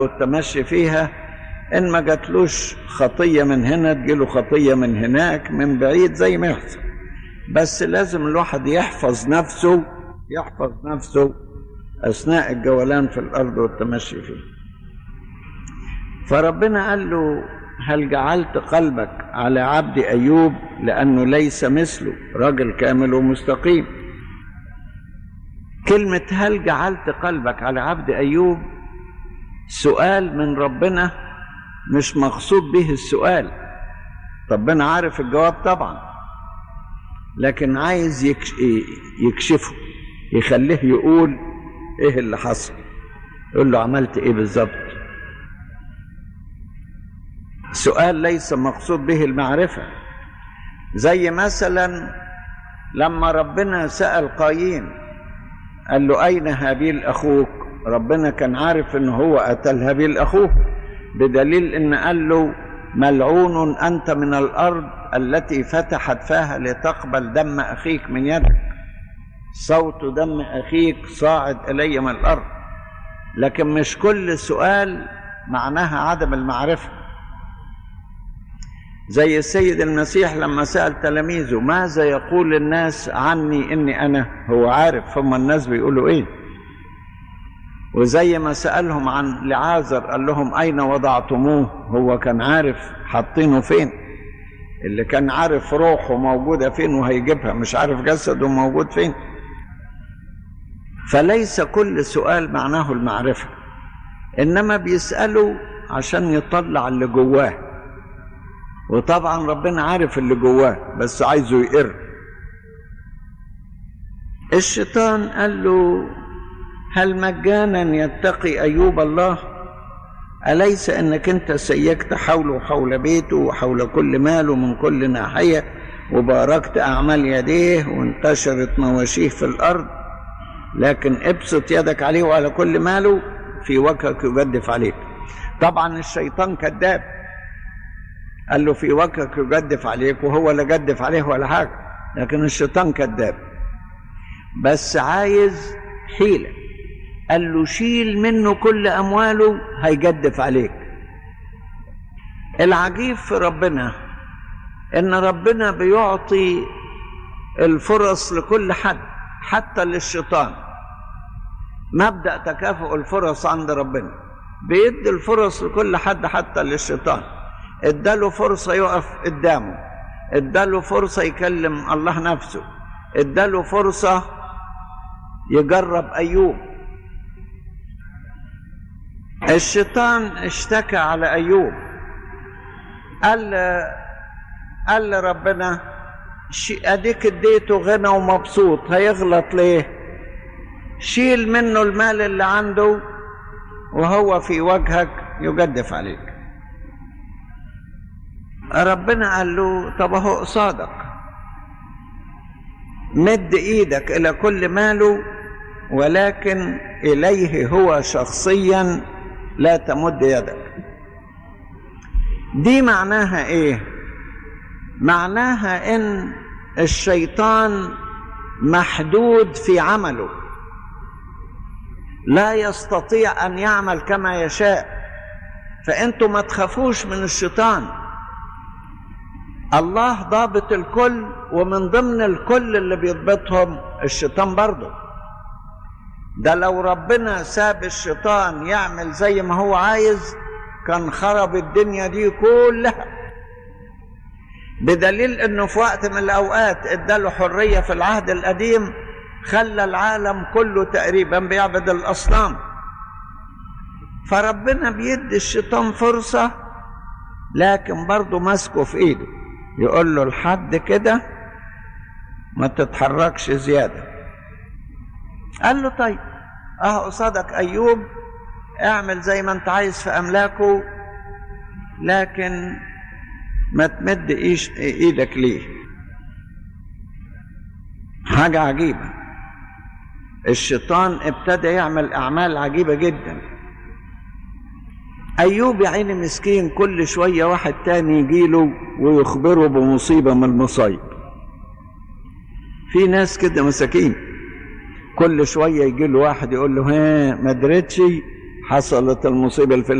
والتمشي فيها، إن ما جاتلوش خطية من هنا تجيله خطية من هناك من بعيد زي ما يحصل. بس لازم الواحد يحفظ نفسه أثناء الجولان في الأرض والتمشي فيها. فربنا قال له: هل جعلت قلبك على عبد أيوب؟ لأنه ليس مثله، راجل كامل ومستقيم. كلمة هل جعلت قلبك على عبد أيوب سؤال من ربنا، مش مقصود به السؤال. ربنا عارف الجواب طبعا، لكن عايز يكشفه، يخليه يقول ايه اللي حصل، يقول له عملت ايه بالظبط. سؤال ليس مقصود به المعرفة. زي مثلا لما ربنا سأل قايين قال له: أين هابيل أخوك؟ ربنا كان عارف إنه هو قتل هابيل أخوه، بدليل إن قال له: ملعون أنت من الأرض التي فتحت فاها لتقبل دم أخيك من يدك، صوت دم أخيك صاعد إلي من الأرض. لكن مش كل سؤال معناها عدم المعرفة. زي السيد المسيح لما سأل تلاميذه: ماذا يقول الناس عني إني أنا؟ هو عارف هم الناس بيقولوا إيه. وزي ما سألهم عن لعازر قال لهم: أين وضعتموه؟ هو كان عارف حاطينه فين. اللي كان عارف روحه موجودة فين وهيجيبها، مش عارف جسده موجود فين. فليس كل سؤال معناه المعرفة، إنما بيسأله عشان يطلع اللي جواه. وطبعا ربنا عارف اللي جواه بس عايزه يقر. الشيطان قال له: هل مجانا يتقي أيوب الله؟ أليس أنك أنت سيكت حوله وحول بيته وحول كل ماله من كل ناحية، وباركت أعمال يديه وانتشرت مواشيه في الأرض، لكن ابسط يدك عليه وعلى كل ماله في وجهك يجدف عليك. طبعا الشيطان كذاب، قال له في وجهك يجدف عليك، وهو لا جدف عليه ولا حاجة، لكن الشيطان كذاب بس عايز حيلة. قال له: شيل منه كل أمواله هيجدف عليك. العجيب في ربنا إن ربنا بيعطي الفرص لكل حد، حتى للشيطان. مبدأ تكافؤ الفرص عند ربنا، بيدي الفرص لكل حد حتى للشيطان. اداله فرصة يقف قدامه، اداله فرصة يكلم الله نفسه، اداله فرصة يجرب أيوب. الشيطان اشتكى على أيوب، قال ربنا: أديك اديته غنى ومبسوط، هيغلط ليه؟ شيل منه المال اللي عنده وهو في وجهك يجدف عليك. ربنا قال له: طب هو قصادك، مد ايدك الى كل ماله، ولكن اليه هو شخصيا لا تمد يدك. دي معناها ايه؟ معناها ان الشيطان محدود في عمله، لا يستطيع ان يعمل كما يشاء. فانتوا ما تخافوش من الشيطان، الله ضابط الكل، ومن ضمن الكل اللي بيضبطهم الشيطان برضه. ده لو ربنا ساب الشيطان يعمل زي ما هو عايز كان خرب الدنيا دي كلها، بدليل انه في وقت من الاوقات اداله حرية في العهد القديم، خلى العالم كله تقريبا بيعبد الاصنام. فربنا بيدي الشيطان فرصة، لكن برضه ماسكه في ايده، يقول له لحد كده ما تتحركش زيادة. قال له: طيب قصادك أيوب، اعمل زي ما انت عايز في أملاكه، لكن ما تمد ايدك ليه. حاجة عجيبة، الشيطان ابتدى يعمل أعمال عجيبة جدا. أيوب يا عيني مسكين، كل شوية واحد تاني يجيله ويخبره بمصيبة من المصايب. في ناس كده مساكين، كل شوية يجيله واحد يقول له: ها ما دريتش حصلت المصيبة